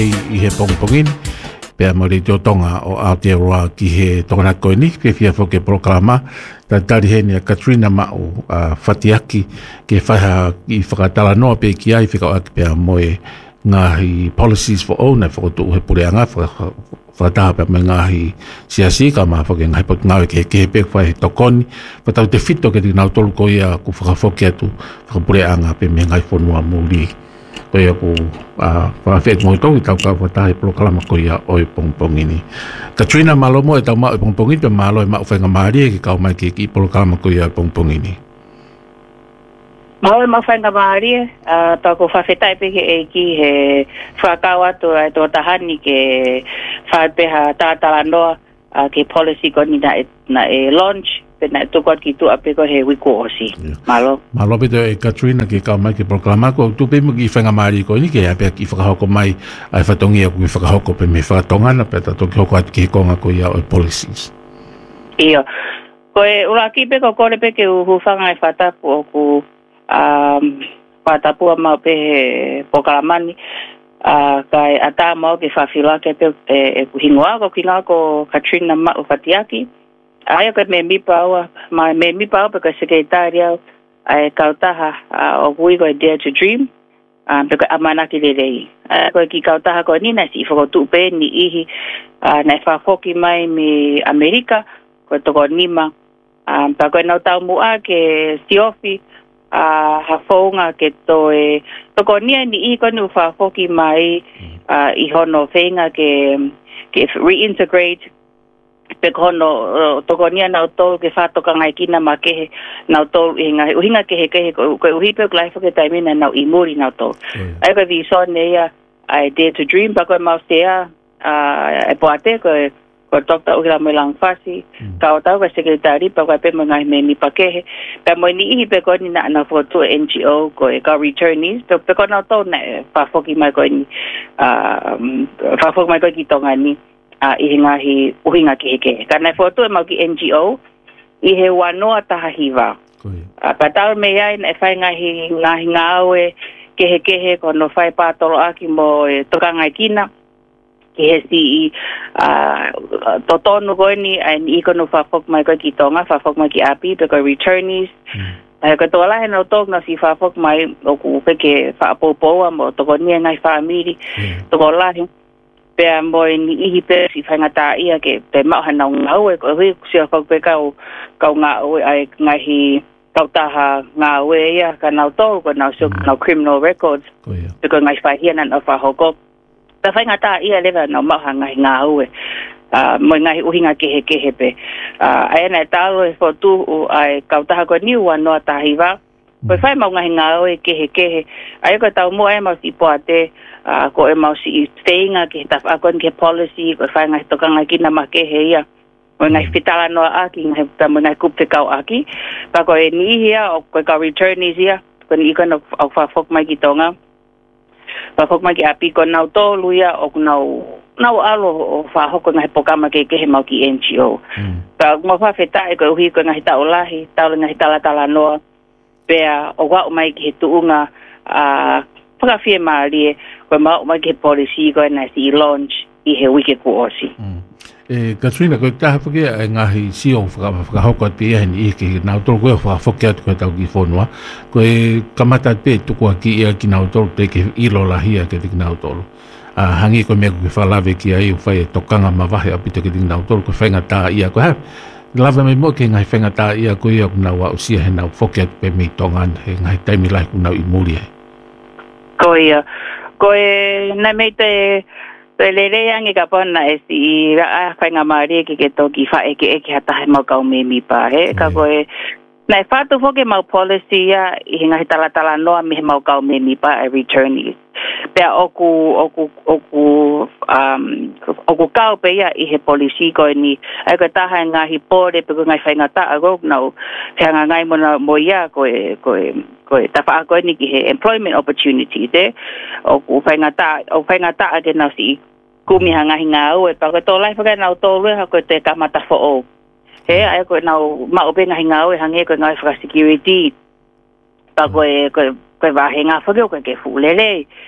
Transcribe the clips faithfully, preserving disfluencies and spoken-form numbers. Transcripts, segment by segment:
i he pongpongin pea mo le tonga o Aotearoa ki he tongana koe ni pe fia fo ke proklama ta tari he ni Katrina ma o Fatiaki ke whaha i whakatala noa pe ki ai whika aki pea moe ngahi policies for owner fo tu he pureanga whakataha pea me ngahi siasi ka ma whake ngahi pot ngawe ke ke pe whae tokoni whatau te fito ke ti nau tolu ko ia ku whakafoki atu whakapureanga pe me ngahi whanua muri koe aku whawhet mo i tau i tau ka whatahe proklama koe ia oi pongpongini. Katrina malo mo e tau ma oi pongpongini pe malo e ma uwhenga maari e ki kau mai ki ki proklama koe ia oi pongpongini. Mau e ma uwhenga maari e tau ko whawhetai peke e ki he whakau atu e tō tahani ke whapeha tātala noa ke policy ko ni na e, na e launch pena to ko ki tu ape ko he wiko osi malo malo pe e Katrina ke ka mai ke proklama ko tu pe mo ki whenga mari ko ni ke ape ki whakahoko mai ai whatongi aku ki whakahoko pe me whakatongana pe ta toki hoko atu ki konga ko ia oi policies ia ko e ura ki pe ko kore pe ke uhu whanga e whatapu o ku um, whatapu a mau pe he pokalamani Uh, kai ata mau ke whawhila ke pe e, e kuhingoa ko kina ko Katrina ma o Fatiaki ai ko me mi paua ma me mi paua pe ko sekretaria ai kautaha o kui ko Dare to Dream um pe ko amana ki lelei ai ko ki kautaha ko ni na si fo tu pe ni ihi na fa foki mai mi Amerika ko to ko nima um pa ko na tau mua ke Siofi a uh, hafonga ke to e to ko nia ni i ko nu fa foki mai uh, i hono fenga ke ke reintegrate pe kono to ko nia na to ke fa to ka ngai kina ma ke na to hinga hinga ke ke ko ko hi pe life ke time na na i muri na to ai ko vi so ne ya I Dare to Dream pa ko ma sea a e poate ko ko doctor o me lang fasi ka o tau ka sekretari pa ko pe mga me mi pakehe pa mo ni i pe ko ni na na foto N G O ko e ka returnees pe pe ko na to na pa foki mai ko ni um pa foki mai ko ki tonga ni a i hinga hi uhinga ke ke ka na foto e mau ki N G O i he wanoa taha hiva a pa tau me ai na fai nga hi nga hi ngawe ke he ke he ko no fai pa tolo aki mo e toka ngai kina ke he si uh, totonu koe ni an i kono whafok mai koe ki tonga, whafok mai ki api, pe koe returnees. Ai ko tola he no tok na si whafok mai o ku peke whaapopoa mo toko nia ngai whaamiri, toko lahi. Pea mo ni ihi pe si whaingata ia ke pe mau hanau ngau e koe hui si whafok pe kau, kau ngau e ai ngahi tautaha ngau e ia ka nau tau ko nau sio nau criminal records. Pe koe ngai whahianan o whahoko. Ta fai ngata ia lewa no maha ngai ngā ue. Uh, mo ngai uhinga kehe kehe pe. Uh, ai ana talo e fotu o ai kautaha ko niu wanoa tahiwa. Ko fai mau ngai ngā ue kehe kehe. Ai ko tau mo e mau si poate, uh, ko e mau si steinga ke taf akon ke policy, ko fai ngai toka ngai kina ma kehe ia. Mo ngai fitala noa aki, ngai ta mo ngai kup te kau aki. Pa ko e ni ia, o ko ka returnees ia, ko ni ikon au whafok mai ki tonga. Pa fok mai ki api ko nau tolu ia o nau nau alo o fa hoko ngai pokama ke ke mau ki N G O. Pa mo fa feta e ko uhi ko ngai ta olahi, ta ngai tala tala no pea o wa mai ki tuunga a paka fie mali ko mau mai ki policy ko na si launch i he wiki ko osi. E Katrina ko ta hapuke e ngahi sio whaka hoko te e ni ke nau tolu koe whakafoke atu koe tau ki whonua ko e kamata te tuku aki ia ki nau tolu te ke ilo lahia ke te ki nau tolu a hangi ko mea ko ke whalave ki ai whai e tokanga mawahe api te ke te nau tolu ko whainga tā ia ko ha lava me mo ke ngai whainga tā ia ko ia ko nau au sia he nau whoke atu pe me tongan he ngai taimi lai ko nau i muri ai ko ia ko e na me te so le le ange ka pona e si ra whainga maari ke ke toki wha eke eke hata he mau kau me mi pa he ka koe na e whatu foke mau policy ia i hinga he tala tala noa me he mau kau me mi pa e returnees pea oku oku oku um oku kau pe ia i he policy koe ni ai ko taha ngā hi pore pe ko ngai whainga ta ago nau te hanga ngai mona mo ia koe koe koe ta wha koe ni ki he employment opportunities eh oku whainga ta o whainga ta ake nau si kumi hanga hinga au e pa ko to lai fa na to le ha ko te kamata fo o he ai ko na ma o benga hinga au e hange ko ngai fra security pa ko e ko ko va hinga fo ko ke fu le le he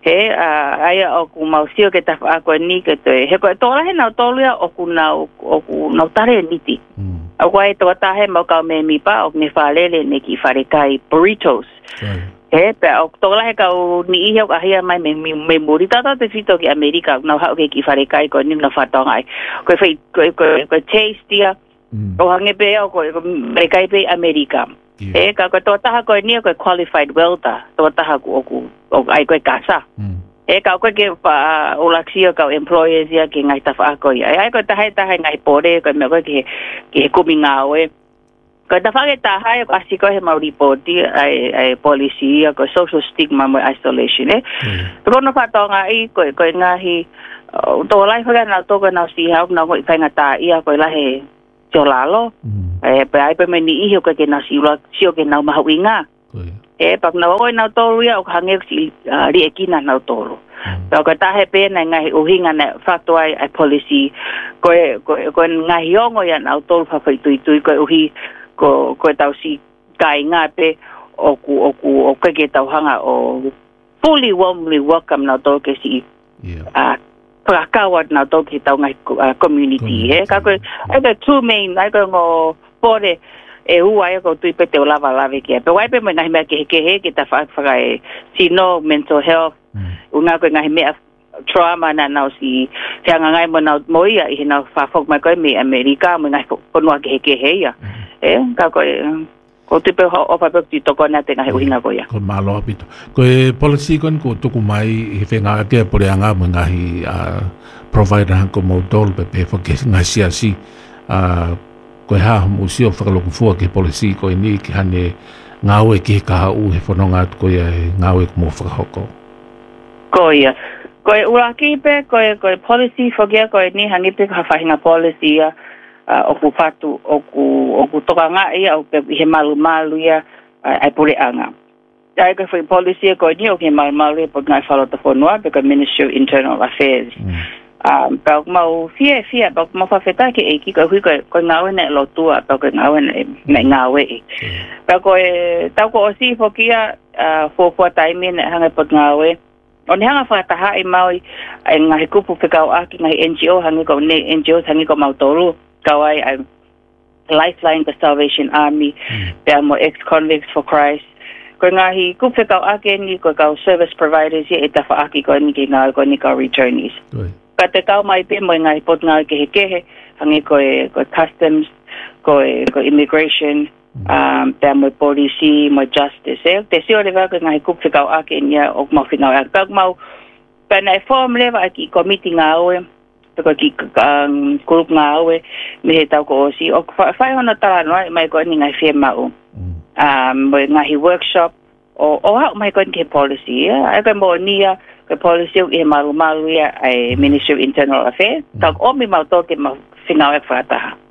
he ai o ku mausio ke ta fa ko ni ke te he ko to la he na to lu o ku na o ku na tare ni ti o ko ai to ta he mo ka me mi pa o me fa le le ne ki fa re kai burritos he pe o to la he ka ni i ha ia mai me me muri ta ta te fito ki America na ha ke ki fa re kai ko ni na fa to ai ko fa ko ko tasty o hange pe o ko me kai pe America e ka ko to ta ko ni ko qualified welder to ta ko ku o ai ko casa e ka ko ke pa o la xio ka employees ya ke ngai ta fa ko ai ai ko ta hai ta hai ngai pore ko me ko ke ke ku minga we ko ta fa ke ta hai ko asi ko he mau report ai ai policy ko social stigma mo isolation e ko no fa to ngai ko ko ngai to lai fa na to ko na si ha na ko fa ngata ia ko la he Jolalo, eh, pe ai pe meni iho ke na siula sio ke na mahawinga. Eh, pak na oi na tolu ya o hange si ri ekina na tolu. Pe ko ta he pe na ngai o hinga na facto ai ai policy ko ko ko ngai yongo ya na tolu fa fa tu tu ko hi ko ko tau si kai nga pe o ku o ku o ke ke tau hanga o fully warmly welcome na tolu ke si. Yeah. Pakawat na to ki tau ngai community he ka ko ai the two main ai ko ngo pore e u ai ko tu pe te lava lava ki pe wai pe me na me ke ke he ki ta fa fa e si no mental health una ko ngai me trauma na na si te nga ngai mo na mo ia i na fa fok ma ko me America mo ngai ko no ke ke he ya e ka ko ko te pe o fa pe ti to ko na te ngai u hinga ko ya ko malo apito ko e policy kon ko to ku mai he fenga ke por anga mo ngai a provider ko mo dol pe pe fo ke ngai sia si a ko ha mo si o fa lo ku fo ke policy ko ni ki hane ngawe ki ka u he fo no nga ko ya ngawe ko mo fa ko ko ya ko e ura ki pe ko ko policy fo ke ko ni hangi pe ka fa hinga policy ya o ku fatu o ku o ku toka nga ia o pe he malu malu ia ai pure anga ai ka foi policy ko ni o ke malu malu po ngai falo te fonua pe ka Ministry of Internal Affairs um pa mau fie fie pa mo fa feta ke e ki ko hui ko ko ngawe ne lo tua pa ko ngawe ne ngawe pa ko e ta ko si fo kia fo fo time ne hanga po ngawe on hanga fa ta ha i mau ai ngai ku pu pe ka a ki ngai N G O hanga ko ne N G O hanga ko mau tolu Kawai, I'm Lifeline, the Salvation Army, they are more ex-convicts for Christ. Ko ngahi ku fekau ake ni ko kau service providers ye eta fa aki ko ni na ko ni ka returnees. Ka te kau mai pe mo ngai pot ngai ke ke hangi ko ko customs ko ko immigration um te mo policy mo justice eh te sio le va ko ngai ku fekau ake ni o mo finau ka mau pa na form le va ki committee ngau ko ki um group ngawe me he tau ko si o fa ona tala no mai ko ni ngai fe mau um mo ngai workshop o o ha mai ko ni policy ai ko mo ni ya ko policy e malu malu ya ai Ministry of Internal Affairs tak o mi mau to ke ma finau e fa ta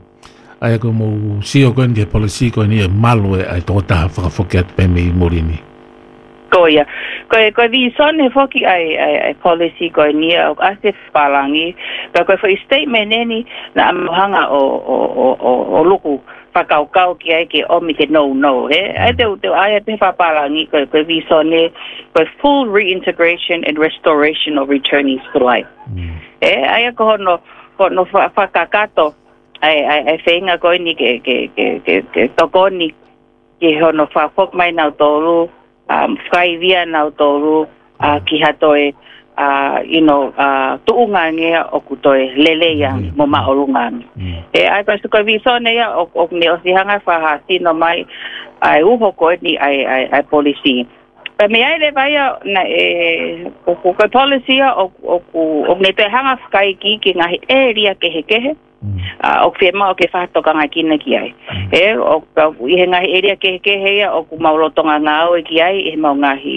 ai ko mo si o ko ni policy ko ni malu ai to ta fa forget pe me morini ko ya ko ko vi son he foki ai ai policy ko ni o asif palangi ko ko foi statement ni na hanga o o o o luku pa kau kau ki ai ke o mi ke no no he ai te te ai te fa palangi ko ko vi son ni ko full reintegration and restoration of returnees to life e ai ko no ko no fa fa kakato ai ai ai fenga ko ni ke ke ke ke to ko ni ke hono fa fok mai na tolu um sky via na tolu a ki hatoe a you know a tuunga nge o kutoe lele ya mo ma olunga e ai pa ko vi so ne ya o o ne o si hanga fa ha sino mai ai u ho ko ni ai ai ai policy pa me ai le vai na e o ko policy o o o ne te hanga sky ki ki nga area ke he ke he o fe ma o ke fa to kanga ki na ki ai e o i he nga area ke ke he o ku mau lo tonga nga o ki ai e mau nga hi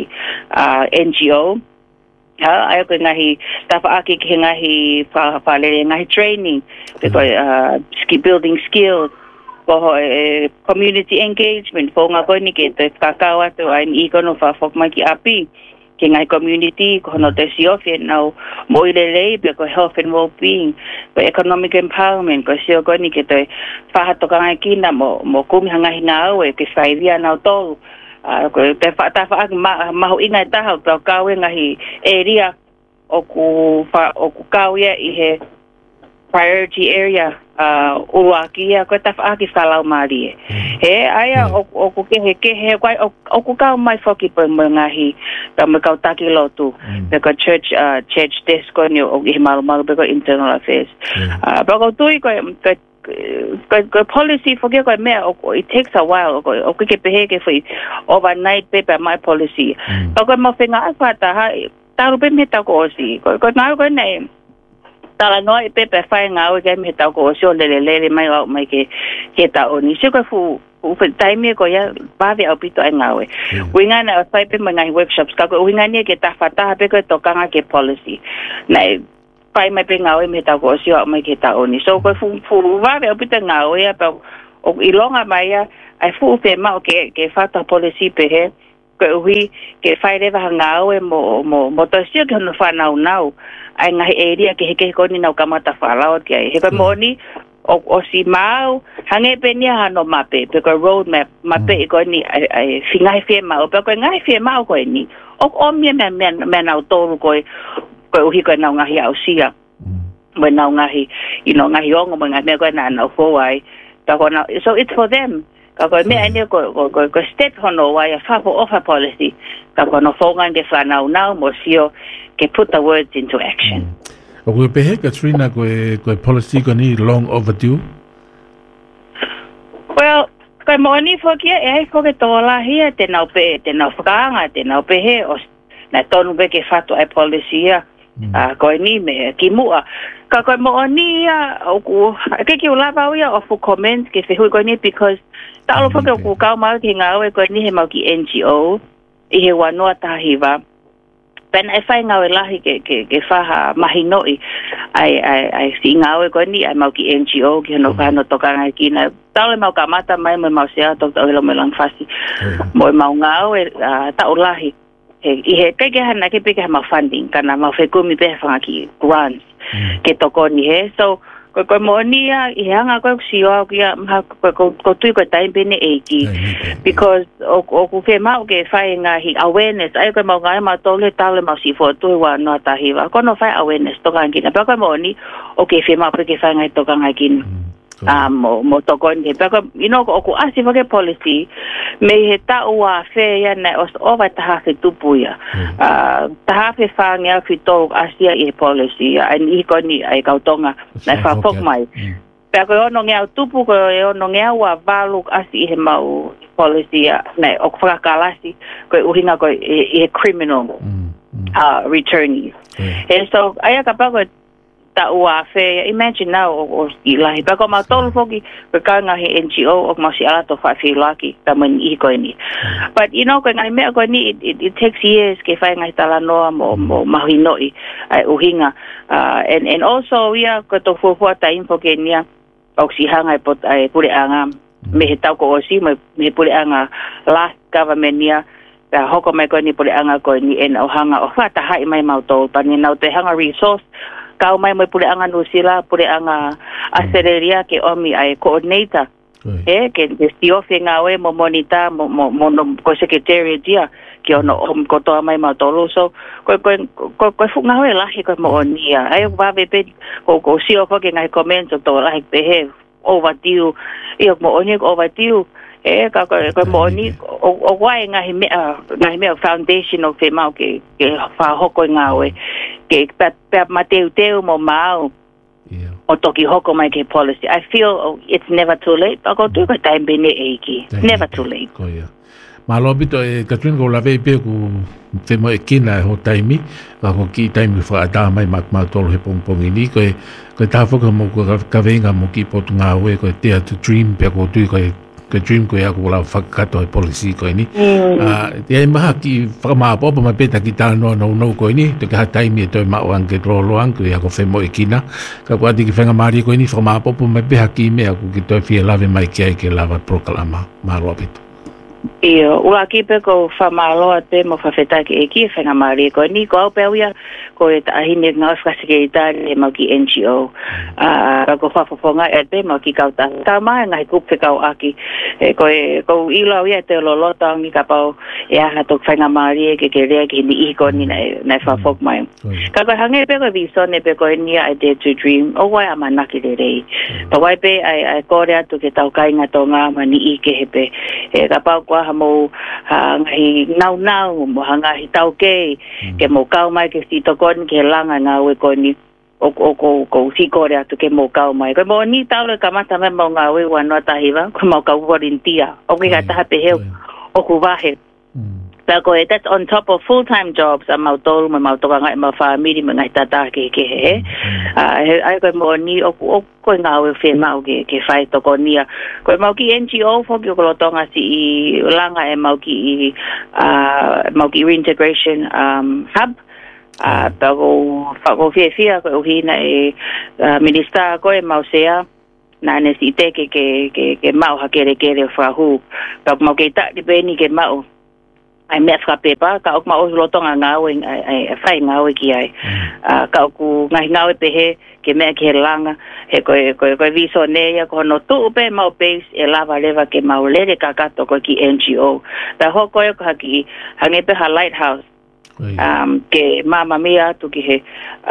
N G O ha ai ko nga hi ta fa aki ki nga hi fa fa le nga hi training ko skill building skills ko community engagement fo nga ko ni ke te kakawa to ai i ko no fa fok ma ki api ke ngai community ko no te sio fe no mo ile le pe ko health and well-being ko economic empowerment ko sio ko ni ke te fa to ka ngai kina mo mo kumi hanga hina o e ke sai dia na to a ko te fa ta fa ma ma ho ina ta ha ka ka we ngahi area o ku fa o ku ka we I he priority area uh uakia ko ta fa ki salau mari he aya o ku ke he ke he kwai o ku ka mai foki pe ngahi ka me ka ta ki lotu the church uh church desk ko ni o i mal mal be ko internal affairs uh ba ko tu ko ko ko policy forget ko me it takes a while ko o ke pe he ke foi overnight paper my policy ba ko mo fenga fa ta ha ta ru pe me ta ko si ko ko na ko nei tala no I pepe fai nga o ke me ta ko so le le le mai o mai ke ke ta o ni se ko fu fu tai me ko ya ba ve o pito nga we winga na fai pe mga workshops ka ko winga ni ke ta fata pe ko to kanga ke policy na fai mai pe nga o me ta ko so mai ke ta o ni so ko fu fu va ve o pito nga o ya pa o ilonga mai ya ai fu pe ma o ke ke fata policy pe he ko wi ke fai le va nga o mo mo mo to si ke no fa na na ai ngai area ke ke ko ni na kamata fala o ke he ko moni o o si mau hange pe ni ha no mape pe ko road map mape ko ni ai fingai fe ma o pe ko ngai fe ma ko ni o o mi me me me na to ko ko hi ko na ngai au sia when na ngai you know ngai yo ngo ngai me ko na na fo wai ta ko na so it's for them ka ko me ani ko ko ko step hono wai a fa for offer policy ka ko no fo ngai de fa na na mo sio ke put the words into action. O ko pe he Katrina ko ko policy ko ni long overdue. Well, ko mo ni fo ke e ko ke to la hia te na pe te na fanga te na pe he o na tonu be ke fato ai policy a ko ni me ki mua ka ko mo ni a o ku ke ki la ba wi o fu comment ke fe hu ko ni because ta lo fo ke ku ka ma ki nga we ko ni he ma ki N G O I he wa no ta hiva pen e fai ngau lahi ke ke ke faha mahinoi ai ai ai si ngau ko ni ai mau ki N G O ki no ka no toka ngai ki na tale mau ka mata mai mo mau sia to to lo melang fasi mo mau ngau e ta ulahi he I he ke ke hana ke pe ke ma funding kana ma fe ko mi pe fa ki grants ke to ko ni he so ko ko mo ni a I hanga ko si o ki ma ko ko tu ko tai bene e ki because o o ku fe ma o ke fai nga hi awareness ai ko mo nga ma to le tale ma si fo tu wa no ta hi wa ko no fai awareness to kan ki na pa ko mo ni o ke fe ma pe ke fai nga to kan nga ki um mo mo to ko ni pa ko you know ko ku asi fo ke policy me he ta o a fe ya na os over ta ha fe tu puya ah ta ha fe fa nga fi to asia I policy and I ko ni ai ka tonga na fa fok mai pa ko no nga tu pu ko no nga wa valu asi he mau policy na o fa kalasi ko uhinga ko I criminal uh returnees and so ai ka pa ko ta ua fe imagine now o ilahi pa ko ma tolu foki ko ka nga he N G O o ma si ala to fa fe laki ta man I ko ni but you know ko ngai me ko ni it, it, it takes years ke fa ngai tala no mo mo mahinoi ai uhinga uh, and and also ya ko to fo fo ta info ke nia o si hanga pot ai pure anga me he tau ko o si me me pure anga last government nia ta hoko mai ko ni pure anga ko ni en o hanga o fa ta hai mai mau to pa ni na te hanga resource kau mai mai pule anga no sila pule anga asereria ke omi ai coordinator eh ke stio finga we mo monita mo mo ko secretary dia ke ono om ko to mai ma tolo so ko ko ko ko funga we la ko mo onia ai va ve pe ko ko sio ko ke ngai comment to la pe he overdue io mo onia overdue eh ka ko ko mo ni o wai ngai me ngai me foundation of fe mau ke ke fa hoko ngawe ke pe pe mateu teu mo mau o toki hoko mai ke policy I feel oh, it's never too late pa ko tu ka time bene eki never too late ko ya ma lo bito e Katrina ko la ve pe ku te mo e kina ho time ka ko ki time fa da mai mak ma tolo he pong pong ni ko ko ta fo ko mo ko ka venga mo ki pot nga we ko te to dream pe ko tu ko ke dream ko ya ko la fakato e policy ko ni ah e ma ki fa ma po ma peta ki ta no no no ko ni te ka time to ma wan ke ro lo an ko ya ko fe mo ikina ka ko adi ki fenga mari ko ni fa ma po ma pe ha ki me ko ki to fi lave mai ke ke lava proclama ma ro bit Iyo, ula ki pe ko whamaloa te mo whawhetaki e ki whenga maari ko ni ko au pewia ko e ta ahine ngā whakasikeitāri e mau ki N G O a ko whafafonga e pe mau ki kauta ka mai ngai kupe kau aki e ko e ko ilo ia te lolota ni ka pau e aha tok whenga maari e ke ke rea ki ni iko ni nei whafok mai ka koe hange pe ko visone pe ko e nia I dare to dream o wai ama naki re rei pa wai pe ai kore atu ke tau kainga tō ngā ma ni i ke hepe e ka pau kwa mo ha ngai nau nau mo hanga hi tau ke ke mo kau mai ke si to kon ke langa na we ko ni o o ko ko si ko rea tu ke mo kau mai ko mo ni tau le kamata me mo nga we wa no ta hiva ko mo kau volunteer o ke ga ta pe he o ku va he ta ko that's on top of full time jobs am auto mo mo to nga ma family mo ngai ta ta ke ke he ai ko mo ni o o ko nga we fe ma o ke ke fai to ko ni ko mo ki N G O fo ki ko tonga si langa e mo ki a mo ki reintegration um hub a ta go fa go fe fia ko hina e minister ko e mo sea na necesite que que que que mau ha kere kere fra hu ta mo ke ta di beni ke mau ai me fra pepa ka ok ma o lo tonga ngau ai ai fai ngau ki ai ka ku ngai ngau pe he ke me ke langa he ko ko ko viso ne ya ko no tu pe ma pe e lava leva ke ma o le ka ka to ko ki N G O ta ho ko ko ki hange pe ha lighthouse um ke mama mia tu ki he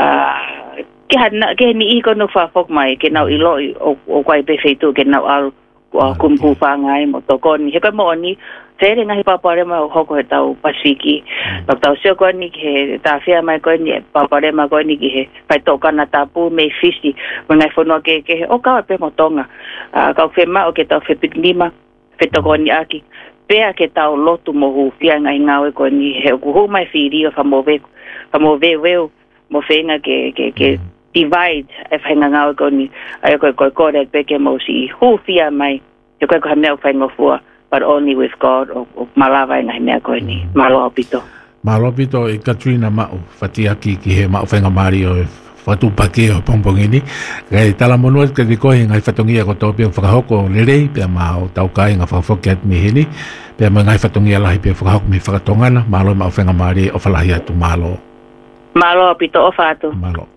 ke ha ke ni i ko no fa fok mai ke na i lo o o kwai pe fe tu ke na al ko kum pu pa ngai mo to ko ni he ko mo ni tere ngai papare ma hoko he tau Pasifiki pa tau sio ko ni ke ta fia mai ko ni papare ma ko ni ke pai toka na tapu me fisi ngai fono ke ke o ka pe mo tonga ka fe ma o ke tau fe piknima fe to ko ni aki pe ke tau lotu mo hu fia ngai ngau ko ni he ku hu mai firi o fa mo ve fa mo ve ve mo fenga ke ke ke divide e fa ngau ko ni ai ko ko ko pe ke mo si hu fia mai ko ko ha me fa ngofua but only with God o, o malava ngai mea koe ni malo pito malo pito e Katrina Ma'u fatiaki ki he Ma'u whenga mari o whatu pake o pongpongini kai tala monua ke di koe ngai whatongia ko tau pia whakahoko lerei pia mao tau kai ngā whakafoke at mi hini pia ma ngai whatongia lahi pia whakahoko mi whakatongana malo Ma'u whenga mari o whalahi atu malo malo pito o whatu malo